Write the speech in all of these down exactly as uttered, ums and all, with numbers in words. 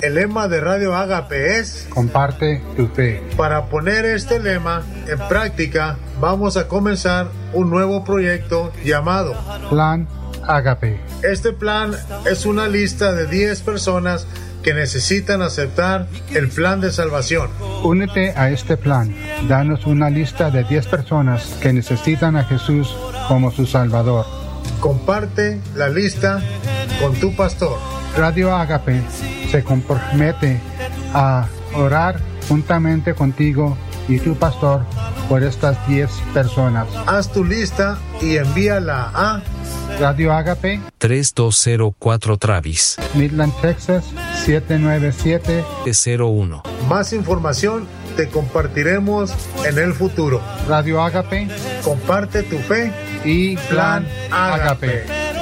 El lema de Radio Ágape es: comparte tu fe. Para poner este lema en práctica, vamos a comenzar un nuevo proyecto llamado Plan Ágape. Este plan es una lista de diez personas que necesitan aceptar el plan de salvación. Únete a este plan. Danos una lista de diez personas que necesitan a Jesús como su Salvador. Comparte la lista con tu pastor. Radio Ágape se compromete a orar juntamente contigo y tu pastor por estas diez personas. Haz tu lista y envíala a Radio Ágape tres dos cero cuatro Travis, Midland, Texas siete nueve siete cero uno. Más información te compartiremos en el futuro. Radio Ágape, comparte tu fe y Plan Ágape.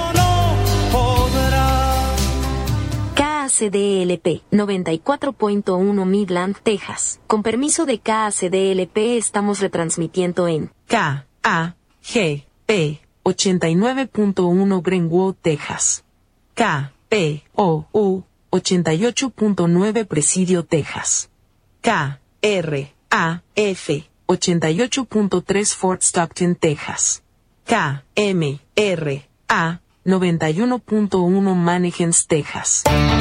K A C D L P noventa y cuatro punto uno Midland, Texas. Con permiso de K A C D L P estamos retransmitiendo en K A G P ochenta y nueve punto uno Greenwood, Texas. K P O U ochenta y ocho punto nueve Presidio, Texas. K R A F ochenta y ocho punto tres Fort Stockton, Texas. K M R A noventa y uno punto uno Mannequins, Texas.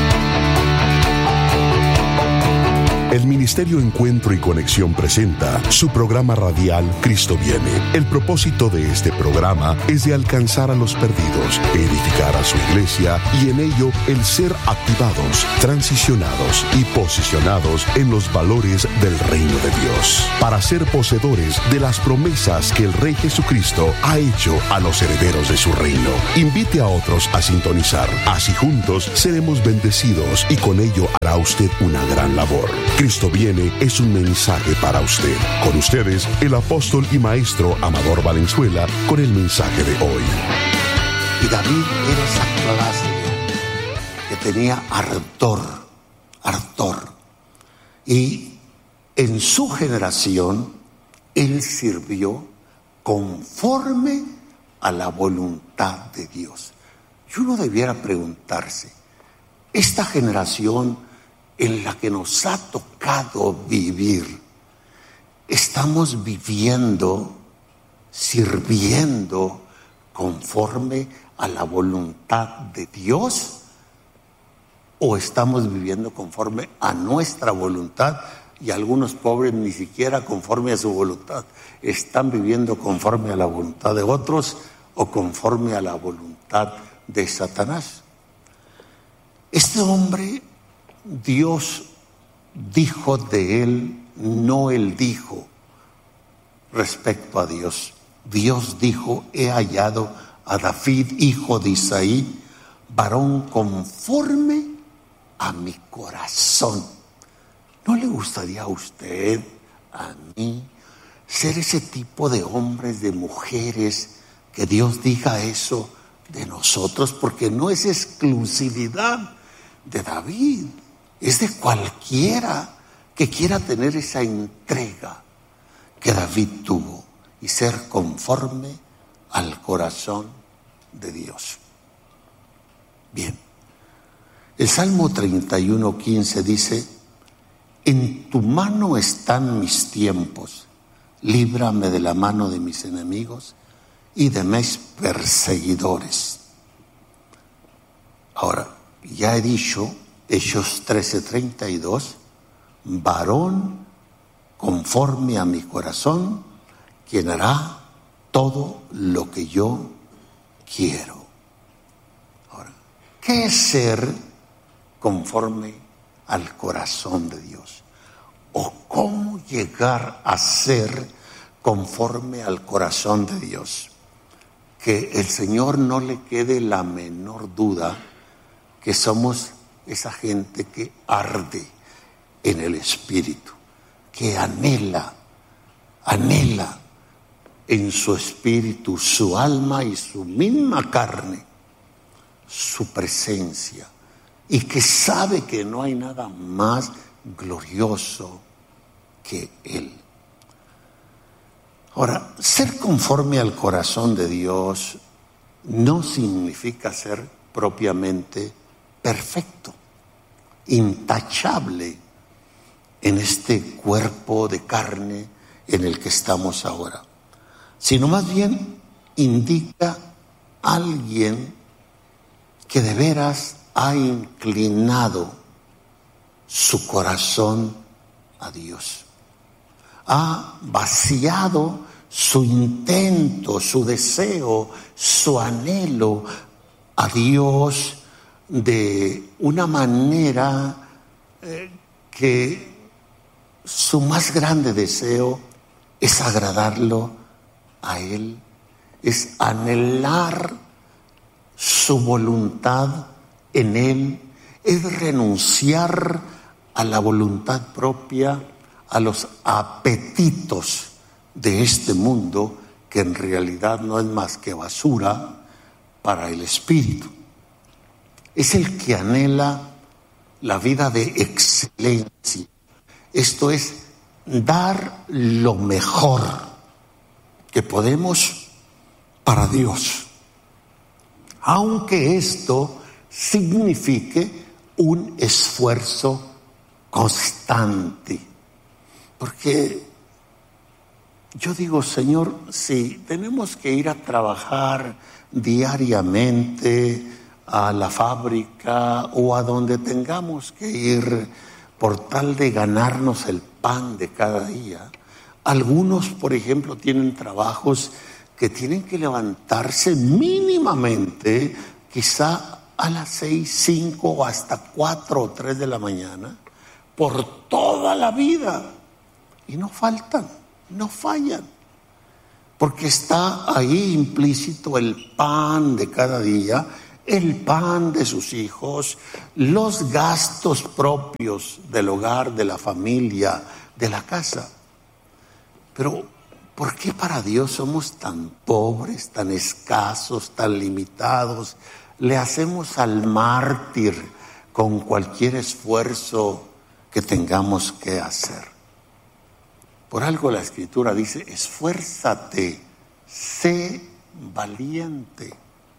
El Ministerio Encuentro y Conexión presenta su programa radial Cristo Viene. El propósito de este programa es de alcanzar a los perdidos, edificar a su iglesia y en ello el ser activados, transicionados y posicionados en los valores del reino de Dios, para ser poseedores de las promesas que el Rey Jesucristo ha hecho a los herederos de su reino. Invite a otros a sintonizar. Así juntos seremos bendecidos y con ello hará usted una gran labor. Cristo Viene es un mensaje para usted. Con ustedes, el apóstol y maestro Amador Valenzuela, con el mensaje de hoy. Y David era esa clase que tenía ardor, ardor. Y en su generación, él sirvió conforme a la voluntad de Dios. Y uno debiera preguntarse, esta generación en la que nos ha tocado vivir, ¿estamos viviendo, sirviendo conforme a la voluntad de Dios? ¿O estamos viviendo conforme a nuestra voluntad? Y algunos pobres ni siquiera conforme a su voluntad. ¿Están viviendo conforme a la voluntad de otros o conforme a la voluntad de Satanás? Este hombre, Dios dijo de él, no él dijo respecto a Dios. Dios dijo: he hallado a David, hijo de Isaí, varón conforme a mi corazón. ¿No le gustaría a usted, a mí, ser ese tipo de hombres, de mujeres, que Dios diga eso de nosotros? Porque no es exclusividad de David. Es de cualquiera que quiera tener esa entrega que David tuvo y ser conforme al corazón de Dios. Bien, el Salmo treinta y uno, quince dice: en tu mano están mis tiempos, líbrame de la mano de mis enemigos y de mis perseguidores. Ahora, ya he dicho, Hechos trece, treinta y dos, varón conforme a mi corazón, quien hará todo lo que yo quiero. Ahora, ¿qué es ser conforme al corazón de Dios? ¿O cómo llegar a ser conforme al corazón de Dios? Que el Señor no le quede la menor duda que somos esa gente que arde en el espíritu, que anhela, anhela en su espíritu, su alma y su misma carne, su presencia, y que sabe que no hay nada más glorioso que Él. Ahora, ser conforme al corazón de Dios no significa ser propiamente perfecto. intachable en este cuerpo de carne en el que estamos ahora, sino más bien indica a alguien que de veras ha inclinado su corazón a Dios, ha vaciado su intento, su deseo, su anhelo a Dios de una manera eh, que su más grande deseo es agradarlo a Él, es anhelar su voluntad en Él, es renunciar a la voluntad propia, a los apetitos de este mundo, que en realidad no es más que basura para el espíritu. Es el que anhela la vida de excelencia. Esto es dar lo mejor que podemos para Dios, aunque esto signifique un esfuerzo constante. Porque yo digo, Señor, si tenemos que ir a trabajar diariamente a la fábrica o a donde tengamos que ir por tal de ganarnos el pan de cada día. Algunos, por ejemplo, tienen trabajos que tienen que levantarse mínimamente, quizá a las seis, cinco o hasta cuatro o tres de la mañana, por toda la vida. Y no faltan, no fallan, porque está ahí implícito el pan de cada día, el pan de sus hijos, los gastos propios del hogar, de la familia, de la casa. Pero ¿por qué para Dios somos tan pobres, tan escasos, tan limitados? Le hacemos al mártir con cualquier esfuerzo que tengamos que hacer. Por algo la Escritura dice: esfuérzate, sé valiente,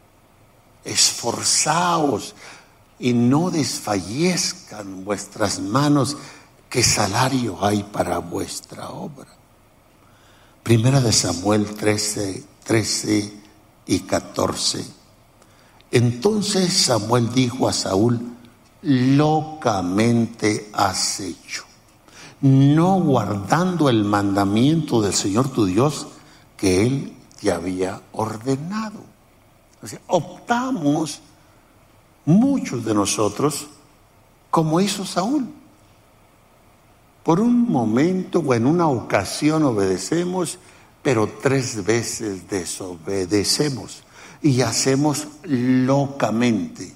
esforzaos y no desfallezcan vuestras manos, que salario hay para vuestra obra. Primera de Samuel trece, trece y catorce. Entonces Samuel dijo a Saúl: locamente has hecho, no guardando el mandamiento del Señor tu Dios que Él te había ordenado. O sea, optamos muchos de nosotros como hizo Saúl. Por un momento o en una ocasión obedecemos, pero tres veces desobedecemos y hacemos locamente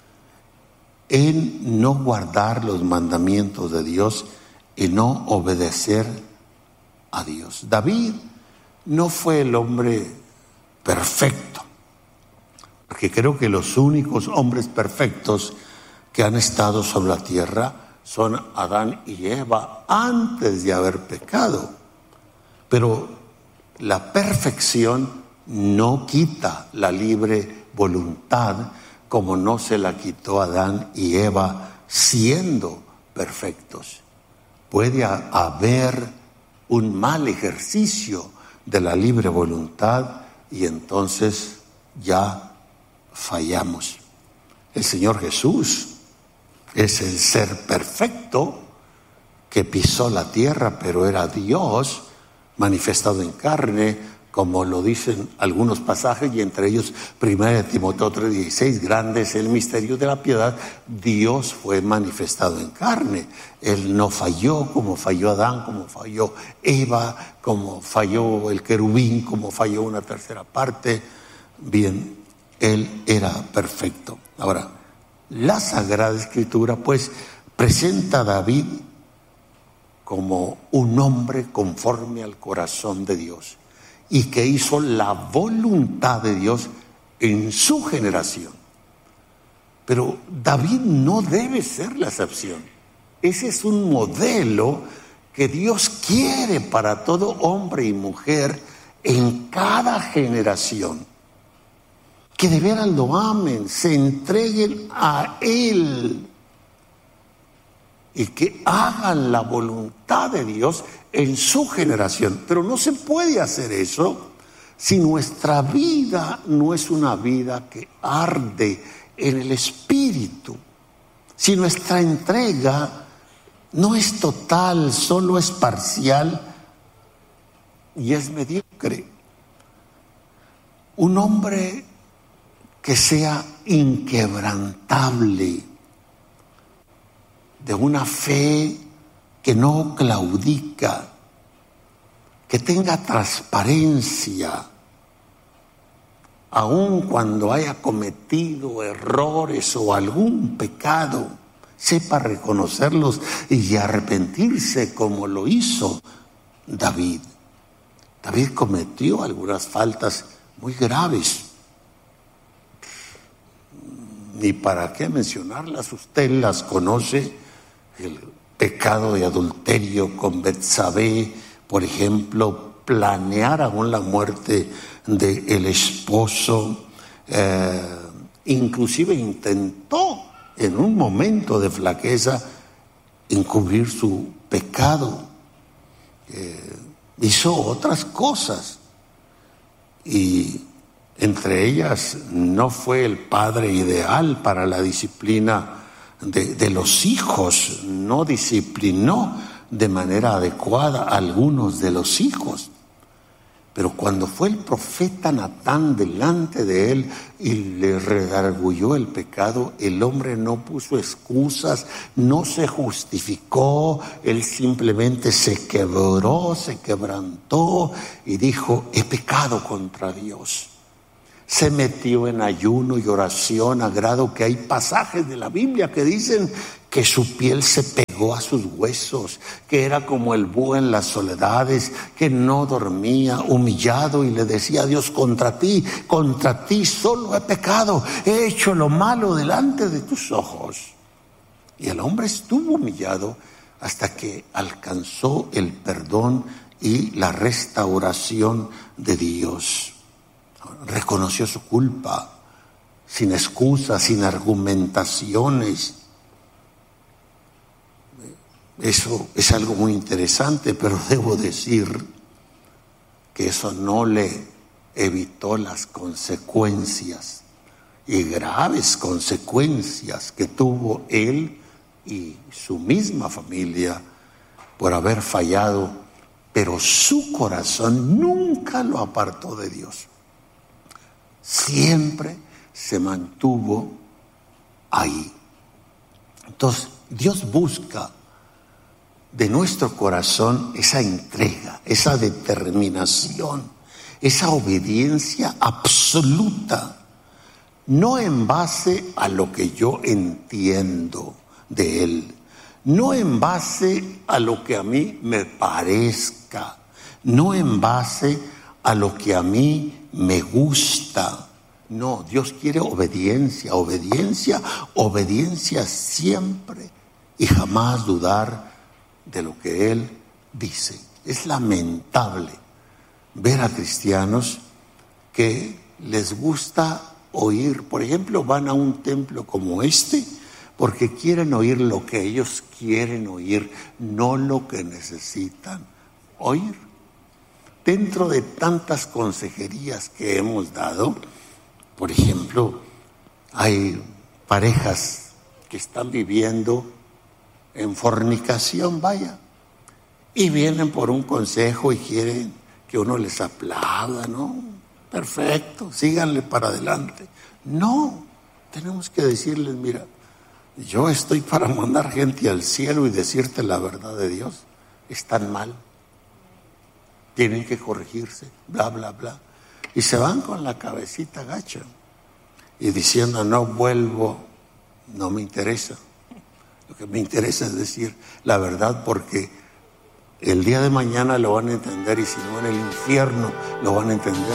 en no guardar los mandamientos de Dios y no obedecer a Dios. David no fue el hombre perfecto, porque creo que los únicos hombres perfectos que han estado sobre la tierra son Adán y Eva antes de haber pecado. Pero la perfección no quita la libre voluntad, como no se la quitó Adán y Eva siendo perfectos. Puede haber un mal ejercicio de la libre voluntad y entonces ya fallamos. El Señor Jesús es el ser perfecto que pisó la tierra, pero era Dios manifestado en carne, como lo dicen algunos pasajes, y entre ellos primera de Timoteo tres dieciséis, grande es el misterio de la piedad, Dios fue manifestado en carne. Él no falló como falló Adán, como falló Eva, como falló el querubín, como falló una tercera parte. Bien, Él era perfecto. Ahora, la Sagrada Escritura pues presenta a David como un hombre conforme al corazón de Dios y que hizo la voluntad de Dios en su generación. Pero David no debe ser la excepción. Ese es un modelo que Dios quiere para todo hombre y mujer en cada generación. Que de veras lo amen, se entreguen a Él y que hagan la voluntad de Dios en su generación. Pero no se puede hacer eso si nuestra vida no es una vida que arde en el Espíritu. Si nuestra entrega no es total, solo es parcial y es mediocre. Un hombre que sea inquebrantable, de una fe que no claudica, que tenga transparencia, aun cuando haya cometido errores o algún pecado, sepa reconocerlos y arrepentirse como lo hizo David. David cometió algunas faltas muy graves. Ni para qué mencionarlas, usted las conoce. El pecado de adulterio con Betsabé, por ejemplo, planear aún la muerte del esposo, eh, inclusive intentó en un momento de flaqueza encubrir su pecado, eh, hizo otras cosas y entre ellas no fue el padre ideal para la disciplina de, de los hijos, no disciplinó de manera adecuada a algunos de los hijos. Pero cuando fue el profeta Natán delante de él y le redarguyó el pecado, el hombre no puso excusas, no se justificó, él simplemente se quebró, se quebrantó y dijo: he pecado contra Dios. Se metió en ayuno y oración, a grado que hay pasajes de la Biblia que dicen que su piel se pegó a sus huesos, que era como el búho en las soledades, que no dormía, humillado, y le decía a Dios: contra ti, contra ti solo he pecado, he hecho lo malo delante de tus ojos. Y el hombre estuvo humillado hasta que alcanzó el perdón y la restauración de Dios. Reconoció su culpa, sin excusas, sin argumentaciones. Eso es algo muy interesante, pero debo decir que eso no le evitó las consecuencias, y graves consecuencias, que tuvo él y su misma familia por haber fallado, pero su corazón nunca lo apartó de Dios. Siempre se mantuvo ahí. Entonces, Dios busca de nuestro corazón esa entrega, esa determinación, esa obediencia absoluta, no en base a lo que yo entiendo de Él, no en base a lo que a mí me parezca, no en base a lo que a mí me gusta. No, Dios quiere obediencia, obediencia, obediencia siempre, y jamás dudar de lo que Él dice. Es lamentable ver a cristianos que les gusta oír, por ejemplo, van a un templo como este porque quieren oír lo que ellos quieren oír, no lo que necesitan oír. Dentro de tantas consejerías que hemos dado, por ejemplo, hay parejas que están viviendo en fornicación, vaya, y vienen por un consejo y quieren que uno les aplauda, ¿no? Perfecto, síganle para adelante. No, tenemos que decirles: mira, yo estoy para mandar gente al cielo y decirte la verdad de Dios. Están mal, tienen que corregirse, bla, bla, bla. Y se van con la cabecita gacha y diciendo: no vuelvo, no me interesa. Lo que me interesa es decir la verdad, porque el día de mañana lo van a entender, y si no, en el infierno lo van a entender.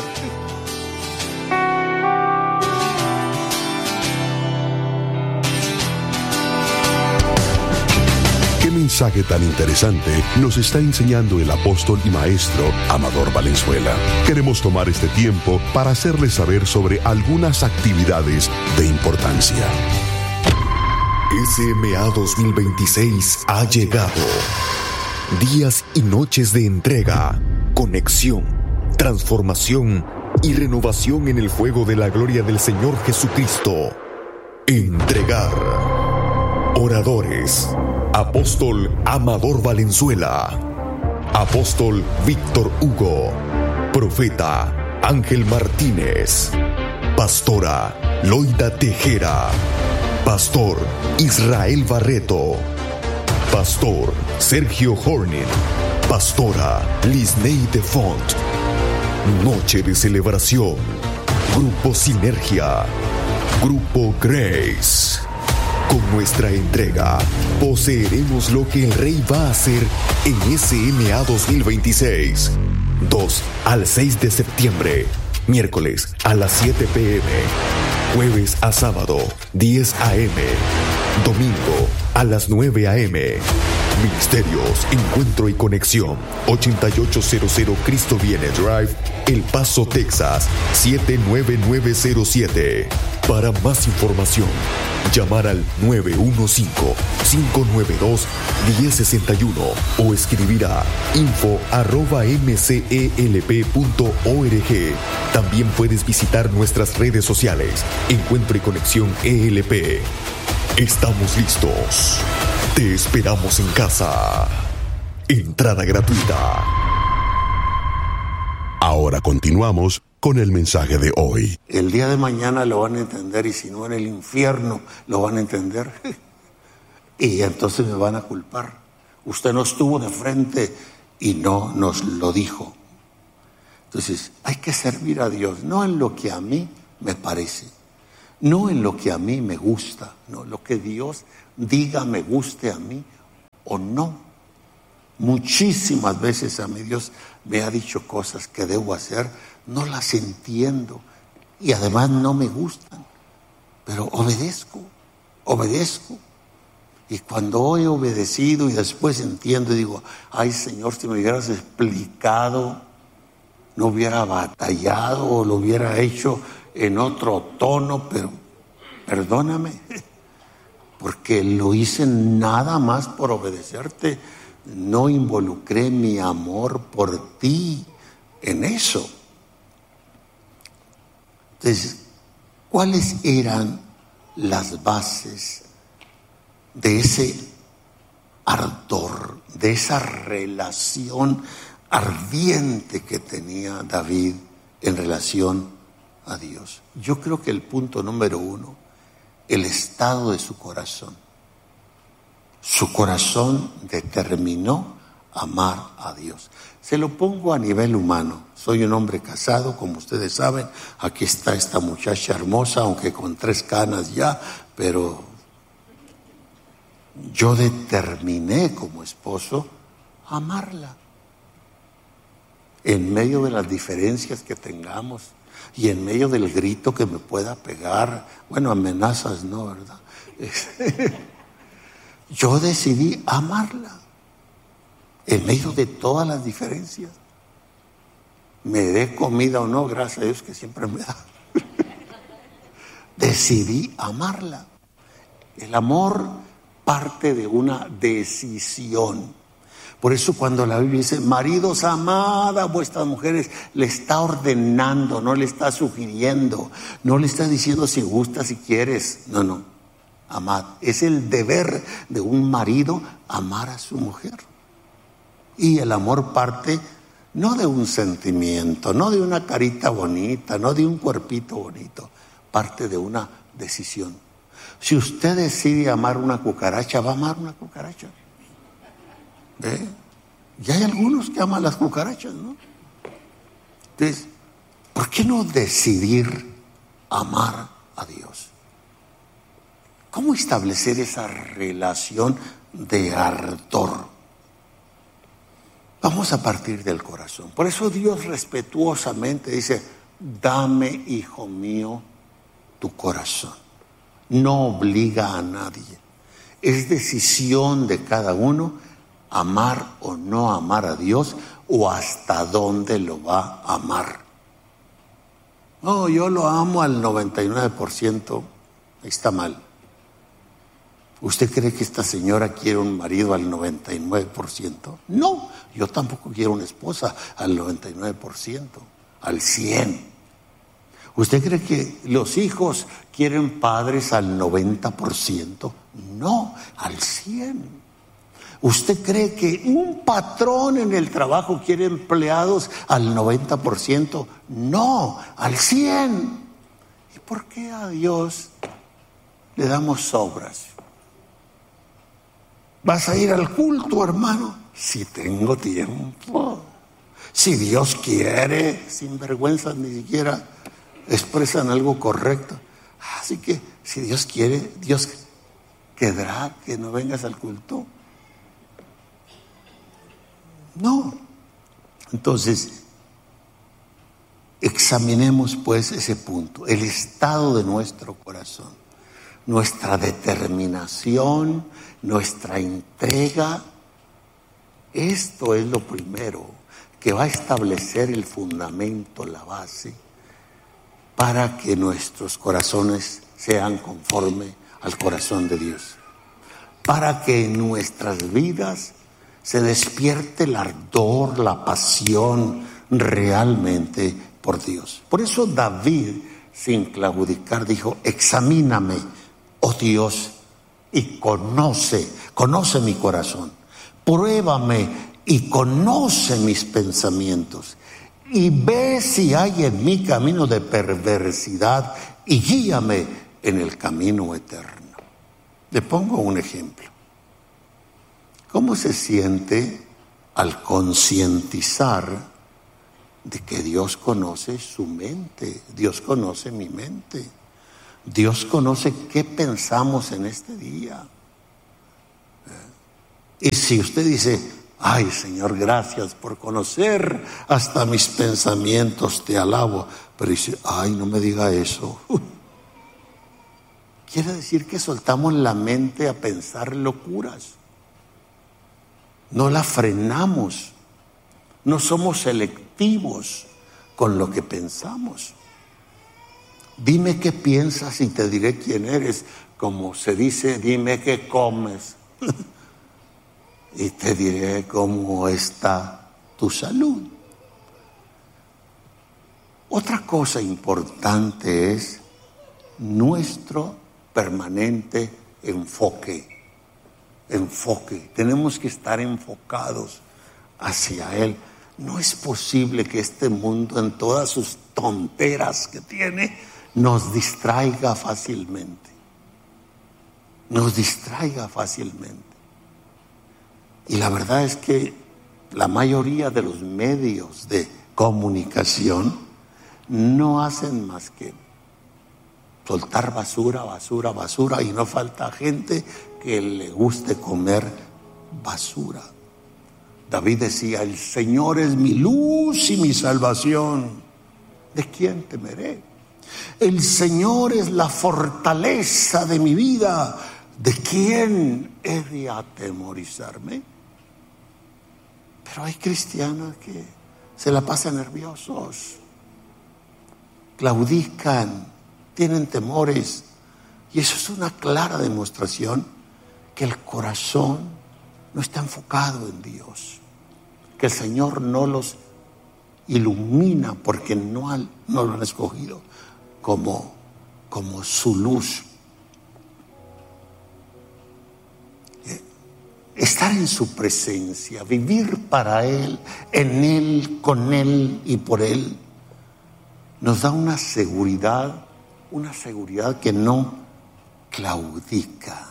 ¿Qué mensaje tan interesante nos está enseñando el apóstol y maestro Amador Valenzuela? Queremos tomar este tiempo para hacerles saber sobre algunas actividades de importancia. S M A dos mil veintiséis ha llegado. Días y noches de entrega, conexión, transformación y renovación en el fuego de la gloria del Señor Jesucristo. Entregar. Oradores: Apóstol Amador Valenzuela, Apóstol Víctor Hugo, Profeta Ángel Martínez, Pastora Loida Tejera, Pastor Israel Barreto, Pastor Sergio Hornin, Pastora Lisney de Font. Noche de celebración. Grupo Sinergia, Grupo Grace. Con nuestra entrega, poseeremos lo que el Rey va a hacer en S M A dos mil veintiséis. dos al seis de septiembre. Miércoles a las siete p m Jueves a sábado, diez a m Domingo a las nueve a m Ministerios, Encuentro y Conexión, ochenta y ocho cero cero Cristo Viene Drive, El Paso, Texas, siete nueve nueve cero siete. Para más información, llamar al nueve uno cinco, cinco nueve dos, uno cero seis uno o escribir a info arroba m c e l p punto org. También puedes visitar nuestras redes sociales, Encuentro y Conexión E L P. Estamos listos. Te esperamos en casa. Entrada gratuita. Ahora continuamos con el mensaje de hoy. El día de mañana lo van a entender, y si no en el infierno lo van a entender. Y entonces me van a culpar. Usted no estuvo de frente y no nos lo dijo. Entonces hay que servir a Dios, no en lo que a mí me parece, no en lo que a mí me gusta, no, lo que Dios diga me guste a mí o no. Muchísimas veces a mí Dios me ha dicho cosas que debo hacer, no las entiendo y además no me gustan, pero obedezco, obedezco. Y cuando he obedecido y después entiendo y digo, ay Señor, si me hubieras explicado, no hubiera batallado o lo hubiera hecho en otro tono, pero perdóname, porque lo hice nada más por obedecerte, no involucré mi amor por ti en eso. Entonces, ¿cuáles eran las bases de ese ardor, de esa relación ardiente que tenía David en relación a Dios? Yo creo que el punto número uno, el estado de su corazón. Su corazón determinó amar a Dios. Se lo pongo a nivel humano. Soy un hombre casado, como ustedes saben. Aquí está esta muchacha hermosa, aunque con tres canas ya, pero yo determiné como esposo amarla. En medio de las diferencias que tengamos y en medio del grito que me pueda pegar, bueno, amenazas no, ¿verdad? Yo decidí amarla en medio de todas las diferencias. Me dé comida o no, gracias a Dios que siempre me da. Decidí amarla. El amor parte de una decisión. Por eso cuando la Biblia dice, maridos, amad a vuestras mujeres, le está ordenando, no le está sugiriendo, no le está diciendo si gustas, si quieres. No, no. Amad. Es el deber de un marido amar a su mujer. Y el amor parte no de un sentimiento, no de una carita bonita, no de un cuerpito bonito, parte de una decisión. Si usted decide amar una cucaracha, va a amar una cucaracha. ¿Ve? Y hay algunos que aman las cucarachas, ¿no? Entonces, ¿por qué no decidir amar a Dios? ¿Cómo establecer esa relación de ardor? Vamos a partir del corazón. Por eso Dios respetuosamente dice, dame, hijo mío, tu corazón. No obliga a nadie. Es decisión de cada uno amar o no amar a Dios, o hasta dónde lo va a amar. No, yo lo amo al noventa y nueve por ciento, está mal. ¿Usted cree que esta señora quiere un marido al noventa y nueve por ciento? No, yo tampoco quiero una esposa al noventa y nueve por ciento, al cien por ciento. ¿Usted cree que los hijos quieren padres al noventa por ciento? No, al cien por ciento. ¿Usted cree que un patrón en el trabajo quiere empleados al noventa por ciento? No, al cien por ciento. ¿Y por qué a Dios le damos sobras? ¿Vas a ir al culto, hermano? Si tengo tiempo. Si Dios quiere, sin vergüenza ni siquiera expresan algo correcto. Así que si Dios quiere, Dios querrá que no vengas al culto. No. Entonces, examinemos pues ese punto, el estado de nuestro corazón, nuestra determinación, nuestra entrega. Esto es lo primero que va a establecer el fundamento, la base, para que nuestros corazones sean conforme al corazón de Dios, para que en nuestras vidas se despierte el ardor, la pasión realmente por Dios. Por eso David, sin claudicar, dijo: examíname, oh Dios, y conoce, conoce mi corazón, pruébame y conoce mis pensamientos, y ve si hay en mí camino de perversidad, y guíame en el camino eterno. Le pongo un ejemplo. ¿Cómo se siente al concientizar de que Dios conoce su mente? Dios conoce mi mente. Dios conoce qué pensamos en este día. Y si usted dice: ay, Señor, gracias por conocer hasta mis pensamientos, te alabo. Pero dice: ay, no me diga eso. Quiere decir que soltamos la mente a pensar locuras. No la frenamos. No somos selectivos con lo que pensamos. Dime qué piensas y te diré quién eres. Como se dice, dime qué comes y te diré cómo está tu salud. Otra cosa importante es nuestro permanente enfoque. Enfoque. Tenemos que estar enfocados hacia Él. No es posible que este mundo, en todas sus tonteras que tiene, nos distraiga fácilmente. Nos distraiga fácilmente. Y la verdad es que la mayoría de los medios de comunicación no hacen más que soltar basura, basura, basura, y no falta gente que le guste comer basura. David decía: el Señor es mi luz y mi salvación. ¿De quién temeré? El Señor es la fortaleza de mi vida. ¿De quién he de atemorizarme? Pero hay cristianos que se la pasan nerviosos, claudican, tienen temores. Y eso es una clara demostración que el corazón no está enfocado en Dios, que el Señor no los ilumina porque no, al, no lo han escogido como, como su luz. Estar en su presencia, vivir para Él, en Él, con Él y por Él, nos da una seguridad, una seguridad que no claudica.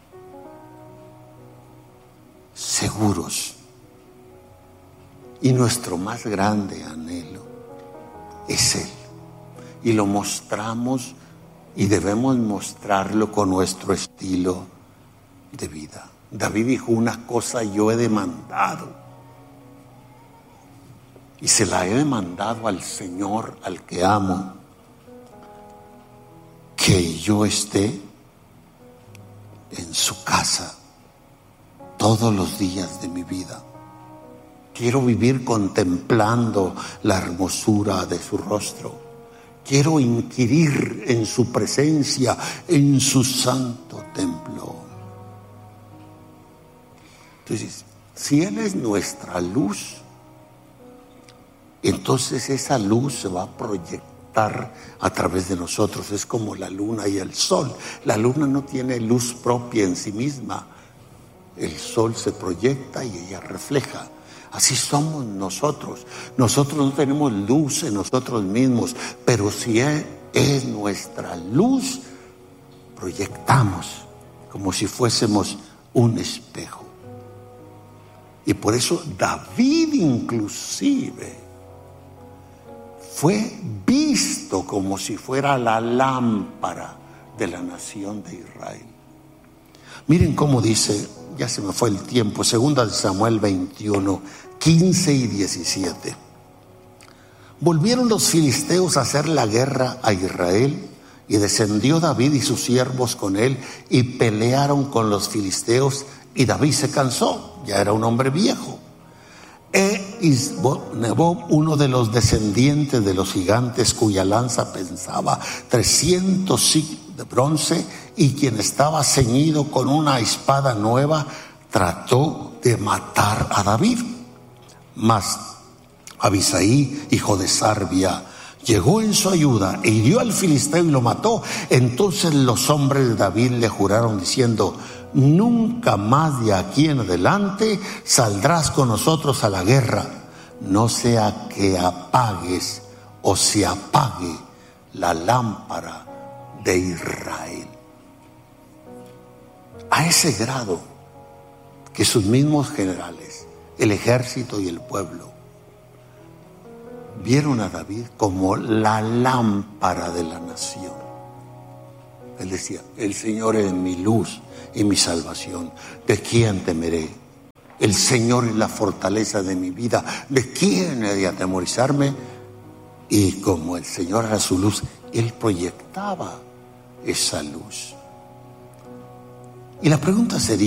Seguros. Y nuestro más grande anhelo es Él. Y lo mostramos y debemos mostrarlo con nuestro estilo de vida. David dijo: una cosa yo he demandado, y se la he demandado al Señor, al que amo, que yo esté en su casa todos los días de mi vida. Quiero vivir contemplando la hermosura de su rostro. Quiero inquirir en su presencia, en su santo templo. Entonces, si Él es nuestra luz, entonces esa luz se va a proyectar a través de nosotros. Es como la luna y el sol. La luna no tiene luz propia en sí misma. El sol se proyecta y ella refleja. Así somos nosotros. Nosotros no tenemos luz en nosotros mismos, pero si Él es nuestra luz, proyectamos como si fuésemos un espejo. Y por eso David inclusive fue visto como si fuera la lámpara de la nación de Israel. Miren cómo dice, ya se me fue el tiempo, segunda de Samuel veintiuno, quince y diecisiete. Volvieron los filisteos a hacer la guerra a Israel, y descendió David y sus siervos con él, y pelearon con los filisteos, y David se cansó, ya era un hombre viejo. E Isbob, uno de los descendientes de los gigantes, cuya lanza pesaba trescientos siclos de bronce, y quien estaba ceñido con una espada nueva, trató de matar a David. Mas Abisai, hijo de Sarbia, llegó en su ayuda e hirió al filisteo y lo mató. Entonces los hombres de David le juraron diciendo: nunca más de aquí en adelante saldrás con nosotros a la guerra, no sea que apagues o se apague la lámpara de Israel. A ese grado que sus mismos generales, el ejército y el pueblo, vieron a David como la lámpara de la nación. Él decía: el Señor es mi luz y mi salvación, ¿de quién temeré? El Señor es la fortaleza de mi vida, ¿de quién he de atemorizarme? Y como el Señor era su luz, Él proyectaba esa luz. Y la pregunta sería: